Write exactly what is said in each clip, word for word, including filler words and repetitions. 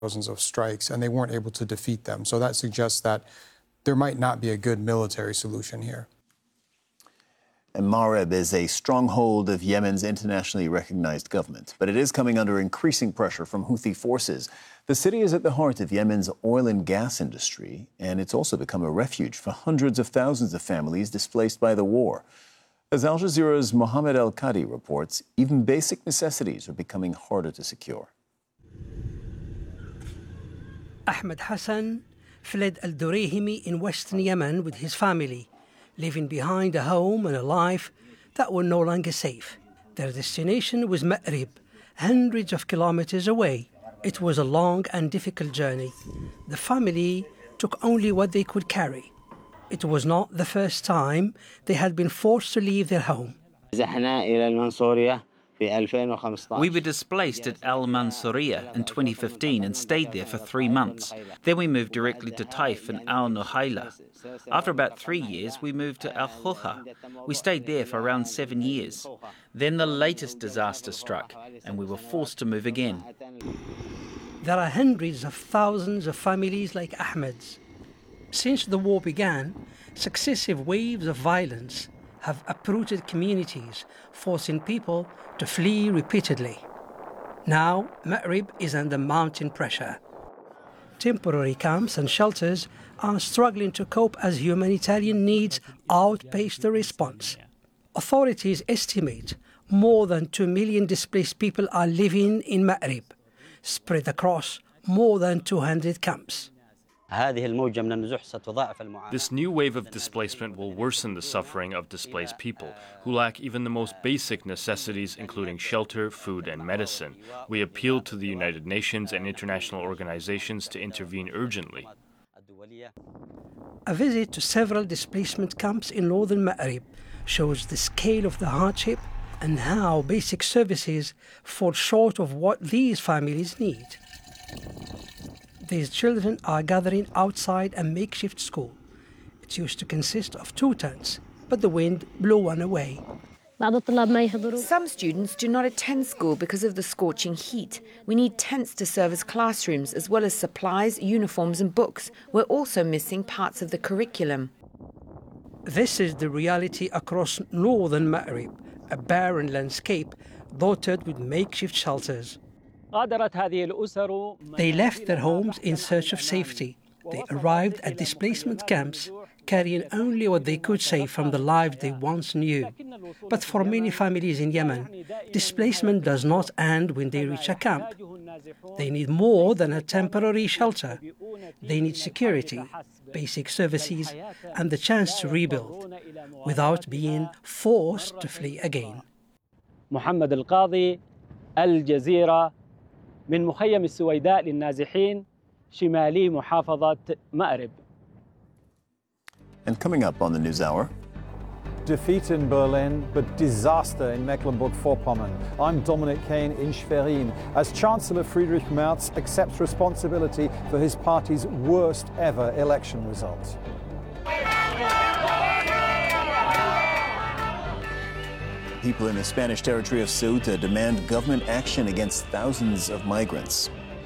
thousands of strikes, and they weren't able to defeat them. So that suggests that there might not be a good military solution here. And Marib is a stronghold of Yemen's internationally recognized government, but it is coming under increasing pressure from Houthi forces. The city is at the heart of Yemen's oil and gas industry, and it's also become a refuge for hundreds of thousands of families displaced by the war. As Al Jazeera's Mohammed Al-Qadi reports, even basic necessities are becoming harder to secure. Ahmed Hassan fled Al-Durayhimi in western Yemen with his family, leaving behind a home and a life that were no longer safe. Their destination was Ma'rib, hundreds of kilometers away. It was a long and difficult journey. The family took only what they could carry. It was not the first time they had been forced to leave their home. We were displaced at Al Mansouriya in twenty fifteen and stayed there for three months. Then we moved directly to Taif and Al Nuhaila. After about three years, we moved to Al Khulha. We stayed there for around seven years. Then the latest disaster struck, and we were forced to move again. There are hundreds of thousands of families like Ahmed's. Since the war began, successive waves of violence have uprooted communities, forcing people to flee repeatedly. Now, Ma'rib is under mounting pressure. Temporary camps and shelters are struggling to cope as humanitarian needs outpace the response. Authorities estimate more than two million displaced people are living in Ma'rib, spread across more than two hundred camps. This new wave of displacement will worsen the suffering of displaced people who lack even the most basic necessities, including shelter, food, and medicine. We appeal to the United Nations and international organizations to intervene urgently. A visit to several displacement camps in northern Ma'rib shows the scale of the hardship and how basic services fall short of what these families need. These children are gathering outside a makeshift school. It used to consist of two tents, but the wind blew one away. Some students do not attend school because of the scorching heat. We need tents to serve as classrooms, as well as supplies, uniforms and books. We're also missing parts of the curriculum. This is the reality across northern Ma'rib, a barren landscape dotted with makeshift shelters. They left their homes in search of safety. They arrived at displacement camps, carrying only what they could save from the life they once knew. But for many families in Yemen, displacement does not end when they reach a camp. They need more than a temporary shelter. They need security, basic services, and the chance to rebuild without being forced to flee again. محمد القاضي الجزيرة من مخيم السويداء للنازحين شمالي محافظة مأرب. And coming up on the NewsHour. Defeat in Berlin, but disaster in Mecklenburg-Vorpommern. I'm Dominic Kane in Schwerin, as Chancellor Friedrich Merz accepts responsibility for his party's worst ever election result. People in the Spanish territory of Ceuta demand government action against thousands of migrants.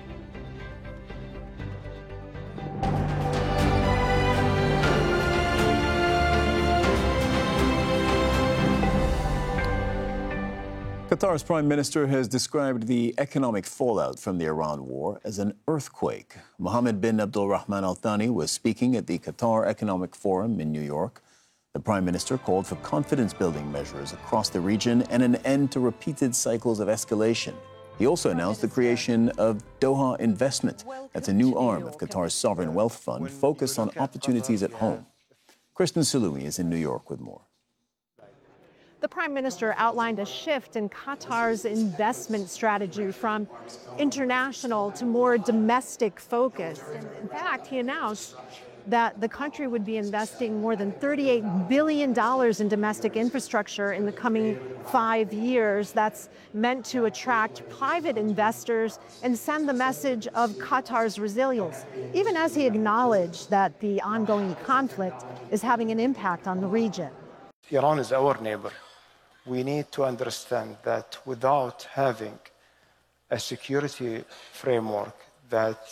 Qatar's Prime Minister has described the economic fallout from the Iran war as an earthquake. Mohammed bin Abdulrahman Al Thani was speaking at the Qatar Economic Forum in New York. The Prime Minister called for confidence-building measures across the region and an end to repeated cycles of escalation. He also announced the creation of Doha Investment. That's a new arm of Qatar's sovereign wealth fund focused on opportunities at home. Kristen Salumi is in New York with more. The Prime Minister outlined a shift in Qatar's investment strategy from international to more domestic focus. In fact, he announced that the country would be investing more than thirty-eight billion dollars in domestic infrastructure in the coming five years. That's meant to attract private investors and send the message of Qatar's resilience, even as he acknowledged that the ongoing conflict is having an impact on the region. Iran is our neighbor. We need to understand that without having a security framework that